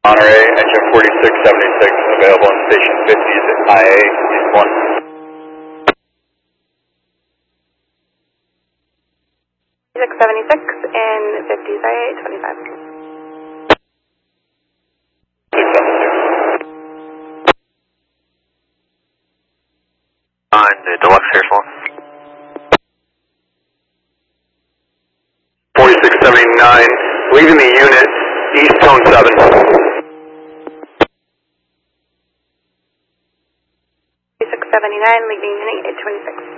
Monterey, engine 4676, available on station 50s at IA, East 1. 676 and 50s IA 25. 676. On the Deluxe Air Swan. 4679, leaving the unit, east tone 7. 679, leaving unit 826.